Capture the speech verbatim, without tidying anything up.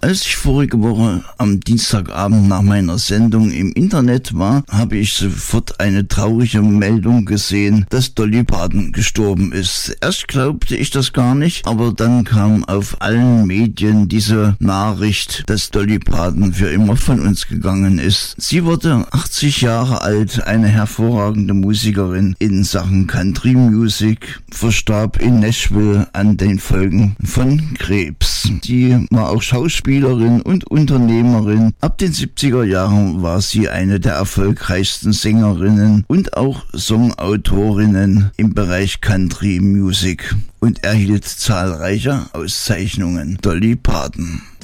Als ich vorige Woche am Dienstagabend nach meiner Sendung im Internet war, habe ich sofort eine traurige Meldung gesehen, dass Dolly Parton gestorben ist. Erst glaubte ich das gar nicht, aber dann kam auf allen Medien diese Nachricht, dass Dolly Parton für immer von uns gegangen ist. Sie wurde achtzig Jahre alt, eine hervorragende Musikerin in Sachen Country Music, verstarb in Nashville an den Folgen von Krebs. Sie war auch Schauspielerin und Unternehmerin. Ab den siebziger Jahren war sie eine der erfolgreichsten Sängerinnen und auch Songautorinnen im Bereich Country Music und erhielt zahlreiche Auszeichnungen. Dolly Parton.